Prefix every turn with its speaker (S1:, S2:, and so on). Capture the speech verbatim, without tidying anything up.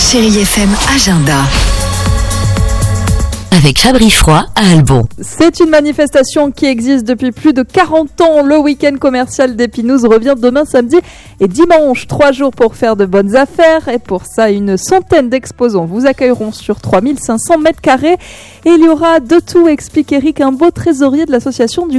S1: Chérie F M Agenda.
S2: Avec Chabris Froid à Albon.
S3: C'est une manifestation qui existe depuis plus de quarante ans. Le week-end commercial d'Épinouse revient demain samedi et dimanche. Trois jours pour faire de bonnes affaires. Et pour ça, une centaine d'exposants vous accueilleront sur trois mille cinq cents mètres carrés. Et il y aura de tout, explique Eric, un beau trésorier de l'association du